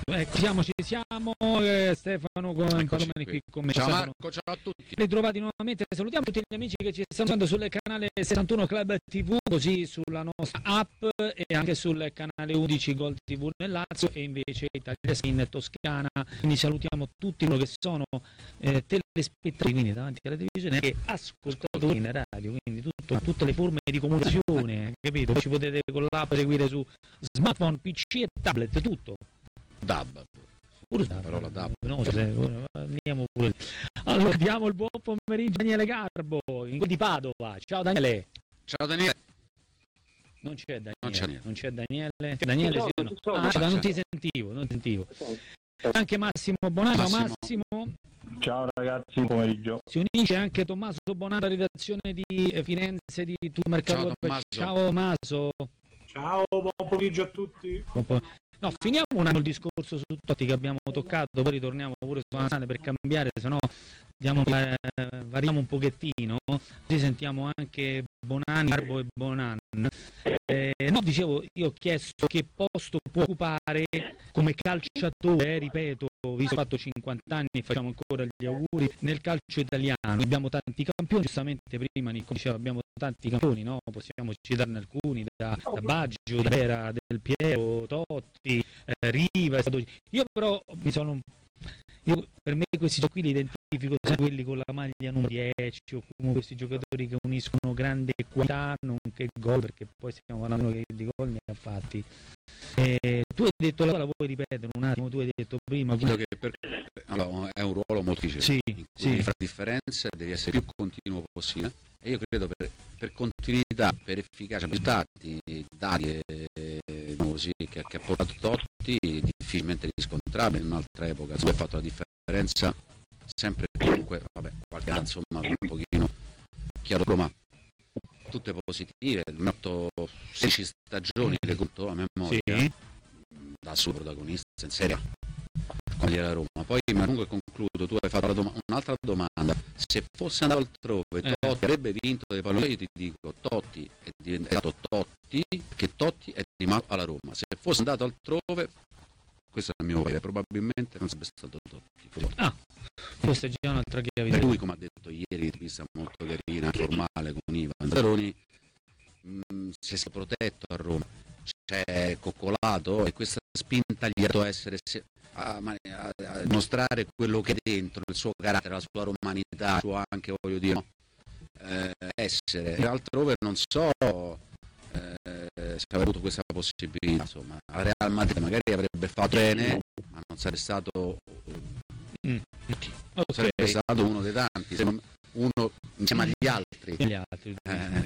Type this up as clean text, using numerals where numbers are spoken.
Ecco, ci siamo, Stefano Palomeni qui con me. Ciao Marco, ciao a tutti. Ritrovati nuovamente, salutiamo tutti gli amici che ci stanno vedendo sul canale 61 Club TV, così sulla nostra app e anche sul canale 11 Gol TV nel Lazio e invece Italia in Toscana. Quindi salutiamo tutti coloro che sono telespettatori, quindi davanti alla televisione, e ascoltatori in radio, quindi tutte le forme di comunicazione, capito? Ci potete con l'app seguire su smartphone, PC e tablet, tutto. DAB. Pure la parola DAB. No, andiamo pure. Allora, diamo il buon pomeriggio a Daniele Garbo, in quel di Padova. Ciao Daniele. Ciao Daniele. Non c'è Daniele. Non c'è Daniele. Daniele sì o no? Non ti sentivo. Anche Massimo Bonanno. Massimo. Ciao ragazzi, buon pomeriggio. Si unisce anche Tommaso Bonanno, redazione di Firenze di Mercato. Ciao Tommaso. Ciao, buon pomeriggio a tutti. No, finiamo un anno il discorso su Totti che abbiamo toccato, poi ritorniamo pure su Anane per cambiare, se no variamo un pochettino, così sentiamo anche Bonani, Garbo e Bonan. No, dicevo, io ho chiesto che posto può occupare come calciatore, ripeto, visto che ho fatto 50 anni e facciamo ancora gli auguri, nel calcio italiano. Abbiamo tanti campioni, giustamente prima Nico diceva abbiamo tanti campioni, no? Possiamo citarne alcuni, da Baggio, da Vera, Del Piero, Totti, Riva. Io però per me questi giocatori li identifico sempre quelli con la maglia numero 10 o comunque questi giocatori che uniscono grande qualità nonché gol, perché poi stiamo parlando che di gol ne ha fatti. Tu hai detto, la vuoi ripetere un attimo? Tu hai detto prima che allora, è un ruolo molto difficile, in cui fra differenze devi essere più continuo possibile, e io credo per continuità, per efficacia, risultati, dati così, che ha portato Totti, difficilmente riscontrabile in un'altra epoca. Si è fatto la differenza sempre comunque, qualche anno insomma un pochino chiaro, ma tutte positive. Mi ha fatto 16 stagioni, le conto a memoria, da suo protagonista in Serie A con la Roma. Poi comunque concludo, tu hai fatto un'altra domanda: se fosse andato altrove Totti avrebbe vinto dei palloni? Io ti dico, Totti è diventato Totti che Totti è rimasto alla Roma. Se fosse andato altrove, questo è il mio parere, probabilmente non sarebbe stato Totti. Questa è già un'altra chiave. Per lui, come ha detto ieri, vista molto carina, formale, con Ivan Zeroni, si è protetto a Roma, c'è coccolato, e questa spinta gli ha dato a mostrare quello che è dentro, il suo carattere, la sua romanità, il suo anche, voglio dire, essere. E altrove non so se avrebbe avuto questa possibilità, insomma, al Real Madrid magari avrebbe fatto bene, ma non sarebbe stato sarebbe stato uno dei tanti, uno insieme agli altri.